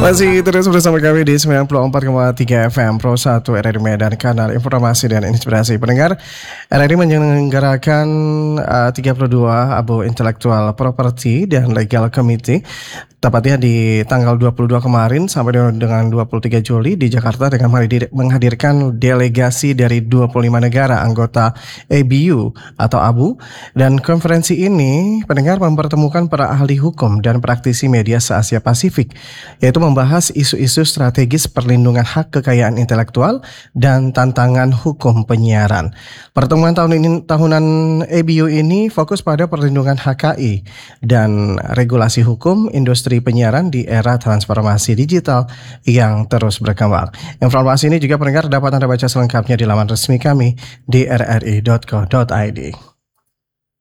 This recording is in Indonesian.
Masih terus bersama kami di 94,3 FM Pro 1 RRI Medan, kanal informasi dan inspirasi. Pendengar, RRI menyelenggarakan 32 Abu Intellectual Property dan Legal Committee, tepatnya di tanggal 22 kemarin sampai dengan 23 Juli di Jakarta dengan menghadirkan delegasi dari 25 negara anggota ABU atau ABU. Dan konferensi ini, pendengar, mempertemukan para ahli hukum dan praktisi media se-Asia Pasifik, yaitu membahas isu-isu strategis perlindungan hak kekayaan intelektual dan tantangan hukum penyiaran. Pertemuan tahunan ABU ini fokus pada perlindungan HKI dan regulasi hukum industri penyiaran di era transformasi digital yang terus berkembang. Informasi ini juga pendengar dapat Anda baca selengkapnya di laman resmi kami di rri.co.id.